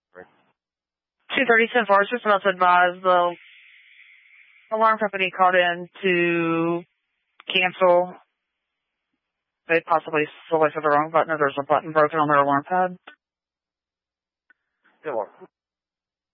2:30 Forest just about to advise the alarm company called in to cancel. They possibly selected the wrong button or there's a button broken on their alarm pad. Good one.